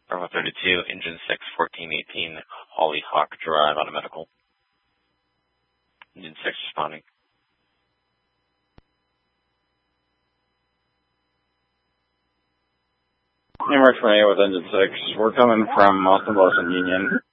Bravo 32, Engine 6, 1418, Hollyhock Drive on a medical. Engine 6 responding. Number 28 with Engine 6. We're coming from Austin Wilson Union.